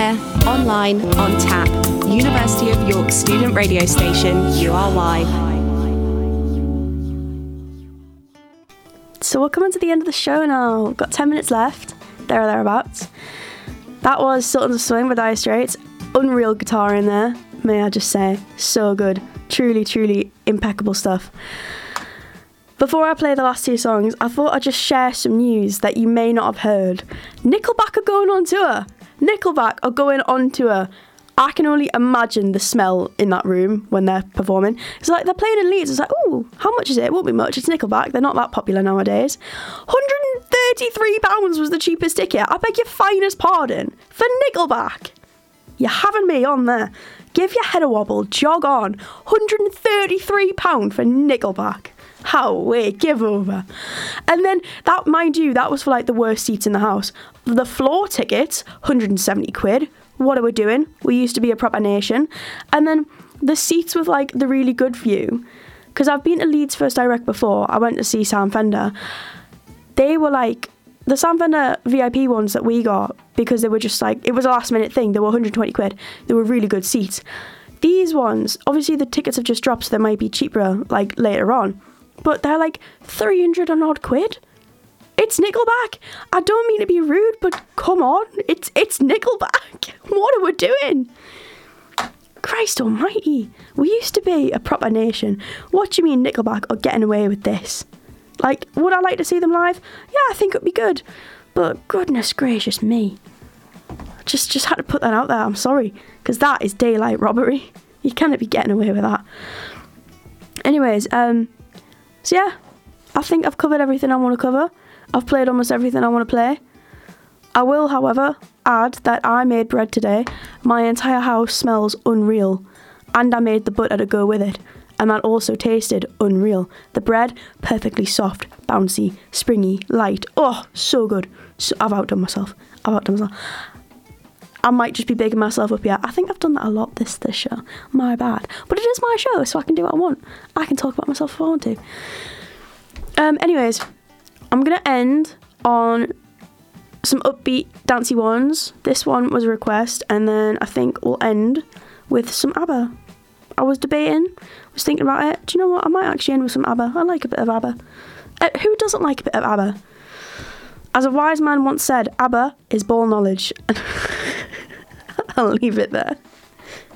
air, online, on tap. University of York student radio station, URY. So we're coming to the end of the show now. Got 10 minutes left, there or thereabouts. That was Sultans of Swing by Dire Straits. Unreal guitar in there, may I just say. So good. Truly, truly impeccable stuff. Before I play the last two songs, I thought I'd just share some news that you may not have heard. Nickelback are going on tour. Nickelback are going on tour. I can only imagine the smell in that room when they're performing. It's like they're playing in Leeds. It's like, oh, how much is it? It won't be much. It's Nickelback. They're not that popular nowadays. £133 was the cheapest ticket. I beg your finest pardon. For Nickelback. You're having me on there. Give your head a wobble. Jog on. £133 for Nickelback. How we give over. And then that, mind you, that was for like the worst seats in the house. The floor tickets, 170 quid. What are we doing? We used to be a proper nation. And then the seats with like the really good view, because I've been to Leeds First Direct before. I went to see Sam Fender. They were like the Sam Fender VIP ones that we got, because they were just like, it was a last minute thing. They were 120 quid. They were really good seats. These ones, obviously the tickets have just dropped, so they might be cheaper like later on, but they're like 300 and odd quid. It's Nickelback. I don't mean to be rude, but come on. It's Nickelback. What are we doing? Christ almighty. We used to be a proper nation. What do you mean Nickelback are getting away with this? Like, would I like to see them live? Yeah, I think it'd be good. But goodness gracious me. Just had to put that out there. I'm sorry. Because that is daylight robbery. You cannot be getting away with that. Anyways, so yeah. I think I've covered everything I want to cover. I've played almost everything I want to play. I will, however, add that I made bread today. My entire house smells unreal. And I made the butter to go with it. And that also tasted unreal. The bread, perfectly soft, bouncy, springy, light. Oh, so good. So, I've outdone myself. I might just be bigging myself up here. I think I've done that a lot this show. My bad. But it is my show, so I can do what I want. I can talk about myself if I want to. Anyways, I'm going to end on some upbeat, dancey ones. This one was a request, and then I think we'll end with some ABBA. I was debating, was thinking about it. Do you know what? I might actually end with some ABBA. I like a bit of ABBA. Who doesn't like a bit of ABBA? As a wise man once said, ABBA is ball knowledge. I'll leave it there.